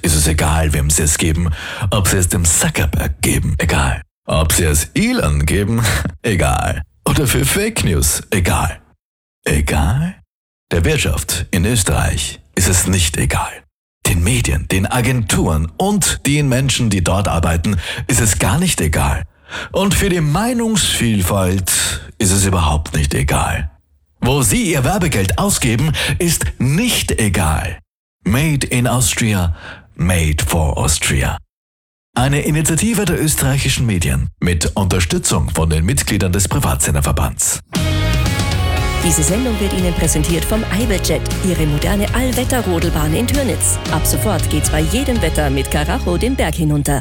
ist es egal, wem sie es geben. Ob sie es dem Zuckerberg geben, egal. Ob sie es Elon geben, egal. Oder für Fake News, egal. Egal? Der Wirtschaft in Österreich ist es nicht egal. Den Medien, den Agenturen und den Menschen, die dort arbeiten, ist es gar nicht egal. Und für die Meinungsvielfalt ist es überhaupt nicht egal. Wo sie ihr Werbegeld ausgeben, ist nicht egal. Made in Austria, made for Austria. Eine Initiative der österreichischen Medien mit Unterstützung von den Mitgliedern des Privatsenderverbands. Diese Sendung wird Ihnen präsentiert vom Iberjet, Ihre moderne Allwetter-Rodelbahn in Türnitz. Ab sofort geht's bei jedem Wetter mit Karacho den Berg hinunter.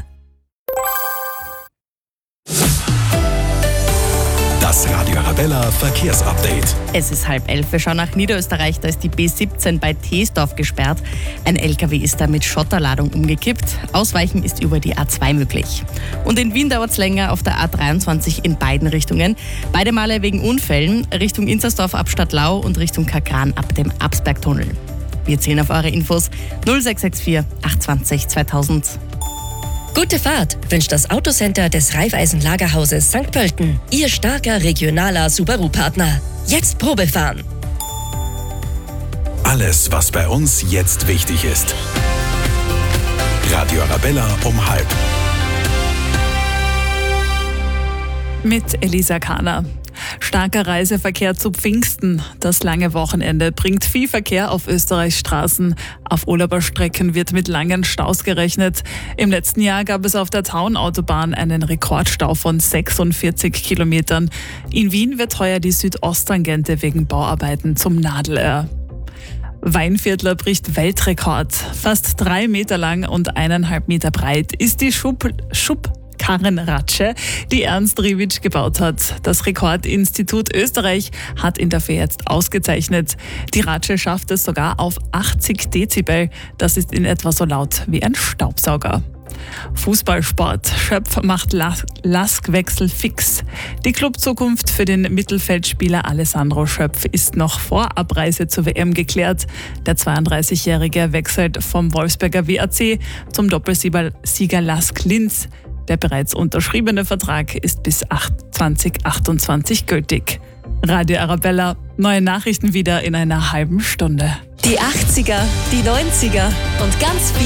Das Radio Arabella Verkehrsupdate. Es ist 10:30. Wir schauen nach Niederösterreich, da ist die B17 bei Teesdorf gesperrt. Ein LKW ist da mit Schotterladung umgekippt. Ausweichen ist über die A2 möglich. Und in Wien dauert es länger auf der A23 in beiden Richtungen. Beide Male wegen Unfällen, Richtung Inzersdorf ab Stadtlau und Richtung Kakran ab dem Absbergtunnel. Wir zählen auf eure Infos 0664 820 2000. Gute Fahrt wünscht das Autocenter des Raiffeisen-Lagerhauses St. Pölten. Ihr starker regionaler Subaru-Partner. Jetzt Probefahren. Alles, was bei uns jetzt wichtig ist. Radio Arabella um 12:30. Mit Elisa Kahner. Starker Reiseverkehr zu Pfingsten. Das lange Wochenende bringt viel Verkehr auf Österreichs Straßen. Auf Urlauberstrecken wird mit langen Staus gerechnet. Im letzten Jahr gab es auf der Taunautobahn einen Rekordstau von 46 Kilometern. In Wien wird heuer die Südosttangente wegen Bauarbeiten zum Nadelöhr. Weinviertler bricht Weltrekord. Fast 3 Meter lang und 1,5 Meter breit ist die Schubkarrenratsche, die Ernst Riewitsch gebaut hat. Das Rekordinstitut Österreich hat ihn dafür jetzt ausgezeichnet. Die Ratsche schafft es sogar auf 80 Dezibel. Das ist in etwa so laut wie ein Staubsauger. Fußballsport. Schöpf macht Laskwechsel fix. Die Clubzukunft für den Mittelfeldspieler Alessandro Schöpf ist noch vor Abreise zur WM geklärt. Der 32-Jährige wechselt vom Wolfsberger WAC zum Doppelsieger Lask Linz. Der bereits unterschriebene Vertrag ist bis 2028 gültig. Radio Arabella, neue Nachrichten wieder in einer halben Stunde. Die 80er, die 90er und ganz viel